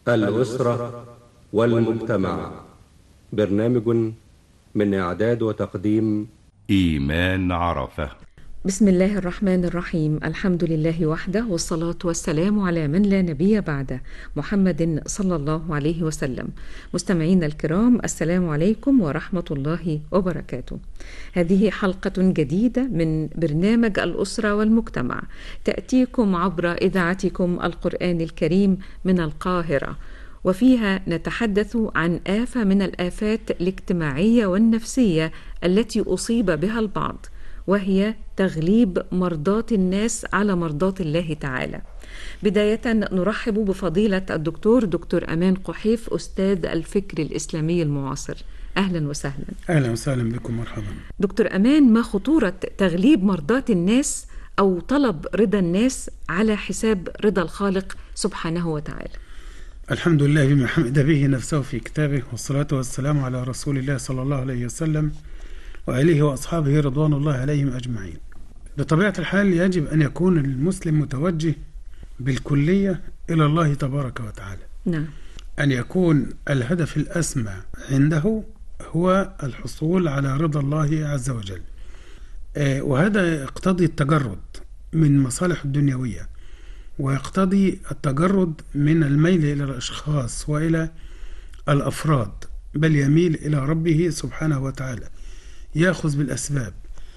الأسرة والمجتمع. برنامج من إعداد وتقديم إيمان عرفة. بسم الله الرحمن الرحيم. الحمد لله وحده، والصلاة والسلام على من لا نبي بعده، محمد صلى الله عليه وسلم. مستمعينا الكرام، السلام عليكم ورحمة الله وبركاته. هذه حلقة جديدة من برنامج الأسرة والمجتمع، تأتيكم عبر إذاعتكم القرآن الكريم من القاهرة، وفيها نتحدث عن آفة من الآفات الاجتماعية والنفسية التي أصيب بها البعض، وهي تغليب مرضاة الناس على مرضاة الله تعالى. بداية نرحب بفضيلة دكتور أمان قحيف، أستاذ الفكر الإسلامي المعاصر. أهلا وسهلا. أهلا وسهلا بكم، مرحبا. دكتور أمان، ما خطورة تغليب مرضاة الناس أو طلب رضا الناس على حساب رضا الخالق سبحانه وتعالى؟ الحمد لله بما حمد به نفسه في كتابه، والصلاة والسلام على رسول الله صلى الله عليه وسلم وآله وأصحابه رضوان الله عليهم أجمعين. بطبيعة الحال يجب أن يكون المسلم متوجه بالكلية إلى الله تبارك وتعالى. نعم. أن يكون الهدف الأسمى عنده هو الحصول على رضا الله عز وجل، وهذا يقتضي التجرد من مصالح الدنيوية، ويقتضي التجرد من الميل إلى الأشخاص وإلى الأفراد، بل يميل إلى ربه سبحانه وتعالى، يأخذ بالأسباب.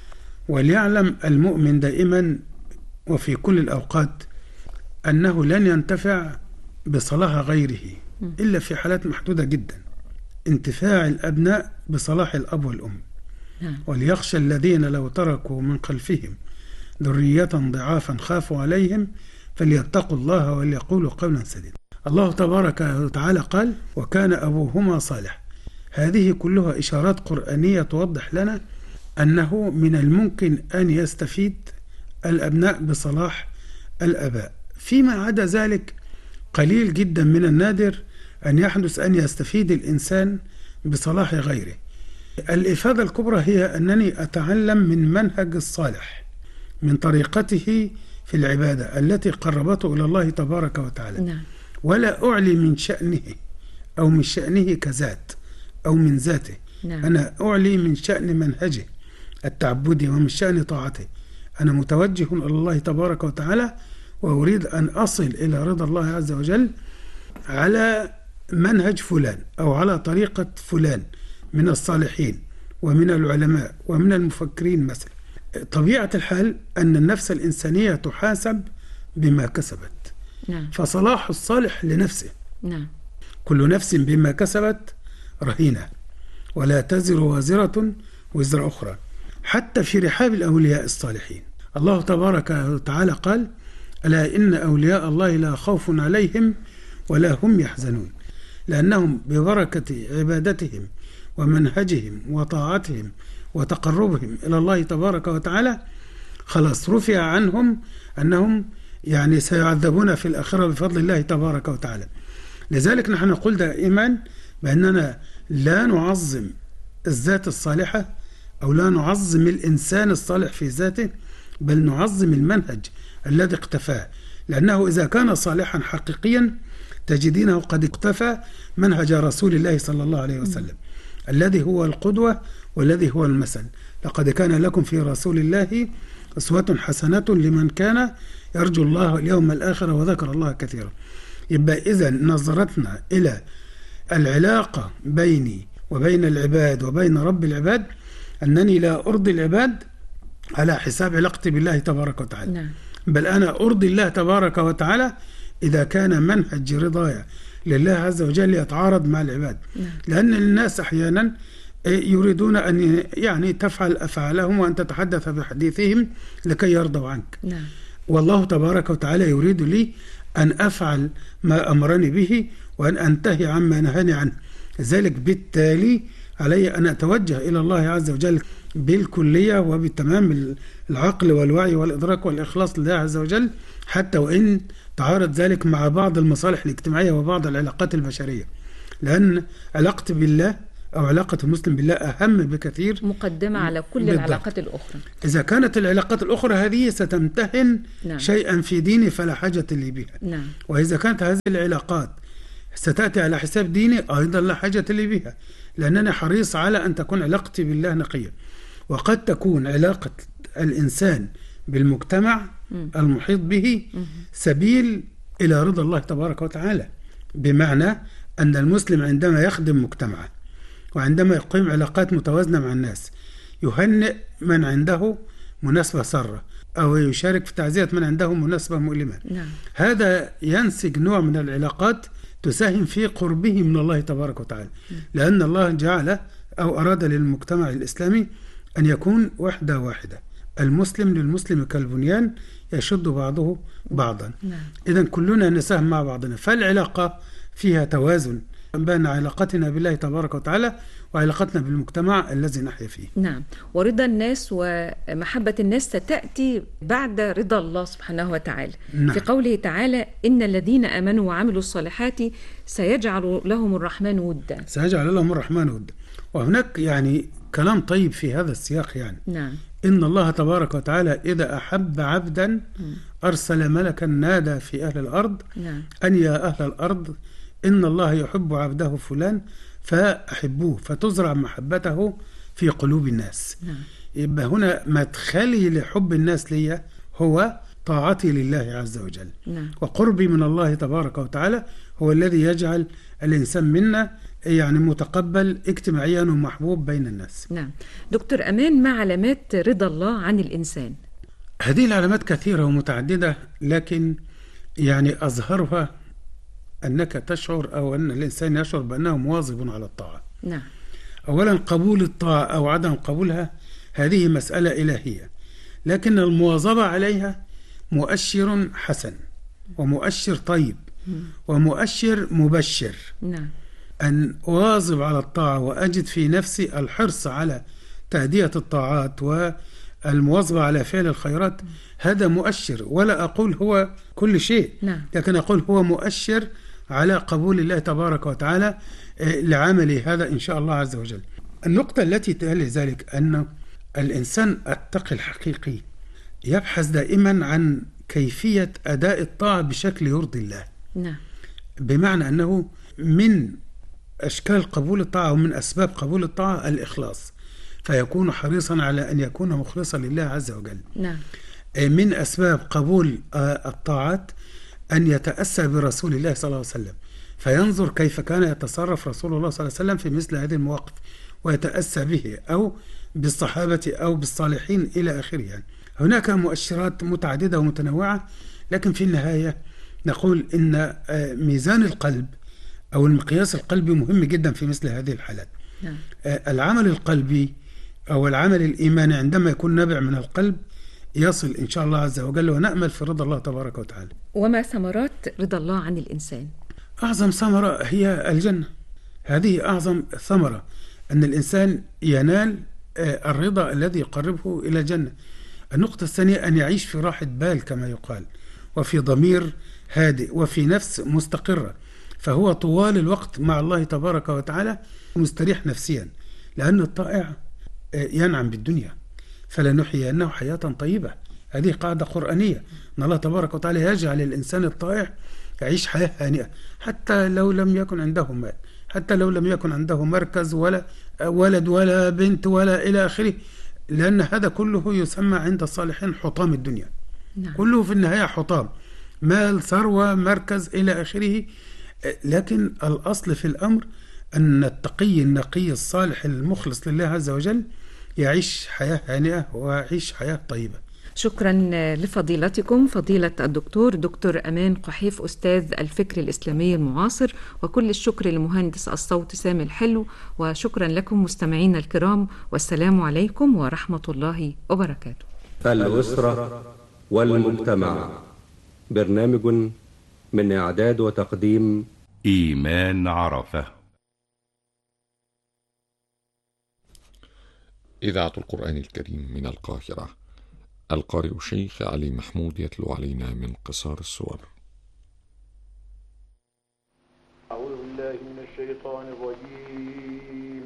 وليعلم المؤمن دائما وفي كل الأوقات أنه لن ينتفع بصلاح غيره إلا في حالات محدودة جدا. انتفاع الأبناء بصلاح الأب والأم. وليخشى الذين لو تركوا من خلفهم ذرية ضعافا خافوا عليهم فليتقوا الله وليقولوا قولا سديدا. الله تبارك وتعالى قال: وكان أبوهما صالح. هذه كلها إشارات قرآنية توضح لنا أنه من الممكن أن يستفيد الأبناء بصلاح الآباء. فيما عدا ذلك قليل جدا من النادر أن يحدث أن يستفيد الإنسان بصلاح غيره. الإفادة الكبرى هي أنني أتعلم من منهج الصالح، من طريقته في العبادة التي قربته إلى الله تبارك وتعالى. نعم. ولا أعلي من شأنه أو من شأنه كذات أو من ذاته. نعم. أنا أعلي من شأن منهجه التعبدي ومن شأن طاعته. أنا متوجه إلى الله تبارك وتعالى، وأريد أن أصل إلى رضا الله عز وجل على منهج فلان أو على طريقة فلان من الصالحين ومن العلماء ومن المفكرين مثلا. طبيعة الحال أن النفس الإنسانية تحاسب بما كسبت. نعم. فصلاح الصالح لنفسه. نعم. كل نفس بما كسبت رهينة، ولا تزر وازرة وزر أخرى. حتى في رحاب الأولياء الصالحين الله تبارك وتعالى قال: ألا إن أولياء الله لا خوف عليهم ولا هم يحزنون، لأنهم ببركة عبادتهم ومنهجهم وطاعتهم وتقربهم إلى الله تبارك وتعالى خلاص رفع عنهم أنهم سيعذبون في الآخرة بفضل الله تبارك وتعالى. لذلك نحن نقول دائما بأننا لا نعظم الذات الصالحة أو لا نعظم الإنسان الصالح في ذاته، بل نعظم المنهج الذي اقتفاه، لأنه إذا كان صالحا حقيقيا تجدينه قد اقتفى منهج رسول الله صلى الله عليه وسلم الذي هو القدوة والذي هو المثل. لقد كان لكم في رسول الله أسوة حسنة لمن كان يرجو الله واليوم الآخر وذكر الله كثيرا. يبقى إذا نظرتنا إلى العلاقة بيني وبين العباد وبين رب العباد أنني لا أرضي العباد على حساب علاقتي بالله تبارك وتعالى. نعم. بل أنا أرضي الله تبارك وتعالى إذا كان منهج رضايا لله عز وجل يتعارض مع العباد. نعم. لأن الناس أحيانا يريدون أن تفعل أفعالهم وأن تتحدث بحديثهم لكي يرضوا عنك. نعم. والله تبارك وتعالى يريد لي أن أفعل ما أمرني به وأن أنتهي عما نهاني عنه. لذلك بالتالي علي أن أتوجه إلى الله عز وجل بالكلية وبتمام العقل والوعي والإدراك والإخلاص لله عز وجل، حتى وإن تعارض ذلك مع بعض المصالح الاجتماعية وبعض العلاقات البشرية، لأن علاقة بالله أو علاقة المسلم بالله أهم بكثير، مقدمة على كل العلاقات الأخرى. إذا كانت العلاقات الأخرى هذه ستمتهن نعم. شيئا في ديني فلا حاجة لي بها. نعم. وإذا كانت هذه العلاقات ستأتي على حساب ديني أيضا لا حاجة لي بها، لأنني حريص على أن تكون علاقتي بالله نقية. وقد تكون علاقة الإنسان بالمجتمع المحيط به سبيل إلى رضا الله تبارك وتعالى، بمعنى أن المسلم عندما يخدم مجتمعه وعندما يقيم علاقات متوازنة مع الناس، يهنئ من عنده مناسبة سارة أو يشارك في تعزية من عنده مناسبة مؤلمة، هذا ينسج نوع من العلاقات تساهم في قربه من الله تبارك وتعالى، لأن الله جعل أو أراد للمجتمع الإسلامي أن يكون وحدة واحدة، المسلم للمسلم كالبنيان يشد بعضه بعضا. إذن كلنا نساهم مع بعضنا، فالعلاقة فيها توازن بين علاقتنا بالله تبارك وتعالى وعلاقتنا بالمجتمع الذي نحيا فيه. نعم، ورضا الناس ومحبة الناس ستأتي بعد رضا الله سبحانه وتعالى. نعم. في قوله تعالى إن الذين آمنوا وعملوا الصالحات سيجعل لهم الرحمن ودا. سيجعل لهم الرحمن ودا. وهناك يعني كلام طيب في هذا السياق يعني. نعم. إن الله تبارك وتعالى إذا أحب عبدا أرسل ملكا نادى في أهل الأرض أن يا أهل الأرض إن الله يحب عبده فلان فأحبوه، فتزرع محبته في قلوب الناس. يبقى هنا مدخلي لحب الناس لي هو طاعتي لله عز وجل، وقربي من الله تبارك وتعالى هو الذي يجعل الإنسان منا يعني متقبل اجتماعيا ومحبوب بين الناس. نعم. دكتور أمان، ما علامات رضا الله عن الإنسان؟ هذه العلامات كثيرة ومتعددة، لكن يعني أظهرها أنك تشعر أو أن الإنسان يشعر بأنه مواظب على الطاعة. نعم. أولا قبول الطاعة أو عدم قبولها هذه مسألة إلهية، لكن المواظبة عليها مؤشر حسن ومؤشر طيب ومؤشر مبشر. نعم. أن أواظب على الطاعة وأجد في نفسي الحرص على تأدية الطاعات والمواظبة على فعل الخيرات، هذا مؤشر، ولا أقول هو كل شيء. نعم. لكن أقول هو مؤشر على قبول الله تبارك وتعالى لعملي هذا إن شاء الله عز وجل. النقطة التي تلي ذلك أن الإنسان التقي الحقيقي يبحث دائما عن كيفية أداء الطاعة بشكل يرضي الله. نعم. بمعنى أنه من أشكال قبول الطاعة ومن أسباب قبول الطاعة الإخلاص، فيكون حريصا على أن يكون مخلصا لله عز وجل. نعم. من أسباب قبول الطاعات أن يتأسى برسول الله صلى الله عليه وسلم، فينظر كيف كان يتصرف رسول الله صلى الله عليه وسلم في مثل هذه المواقف ويتأسى به أو بالصحابة أو بالصالحين إلى آخره. يعني هناك مؤشرات متعددة ومتنوعة، لكن في النهاية نقول إن ميزان القلب أو المقياس القلبي مهم جدا في مثل هذه الحالات. نعم. العمل القلبي أو العمل الإيماني عندما يكون نابع من القلب يصل إن شاء الله عز وجل، ونأمل في رضا الله تبارك وتعالى. وما ثمرات رضا الله عن الإنسان؟ أعظم ثمرة هي الجنة، هذه أعظم ثمرة، أن الإنسان ينال الرضا الذي يقربه إلى الجنة. النقطة الثانية أن يعيش في راحة بال كما يقال، وفي ضمير هادئ وفي نفس مستقرة، فهو طوال الوقت مع الله تبارك وتعالى مستريح نفسيا، لأن الطائع ينعم بالدنيا فلنحيينه حياة طيبة. هذه قاعدة قرآنية، أن الله تبارك وتعالى يجعل الإنسان الطائع يعيش حياة هانئة، حتى لو لم يكن عنده مال، حتى لو لم يكن عنده مركز ولا ولد ولا بنت ولا إلى آخره، لأن هذا كله يسمى عند الصالحين حطام الدنيا. نعم. كله في النهاية حطام، مال، ثروة، مركز إلى آخره. لكن الأصل في الأمر أن التقي النقي الصالح المخلص لله عز وجل يعيش حياة هانئة ويعيش حياة طيبة. شكرا لفضيلتكم فضيلة الدكتور دكتور أمان قحيف، أستاذ الفكر الإسلامي المعاصر، وكل الشكر لمهندس الصوت سامي الحلو، وشكرا لكم مستمعين الكرام، والسلام عليكم ورحمة الله وبركاته. الأسرة والمجتمع، برنامج من إعداد وتقديم إيمان عرفة. إذاعة القرآن الكريم من القاهرة، القارئ الشيخ علي محمود يتلو علينا من قصار السور. أعوذ بالله من الشيطان الرجيم.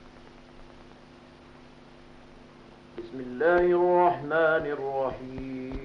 بسم الله الرحمن الرحيم.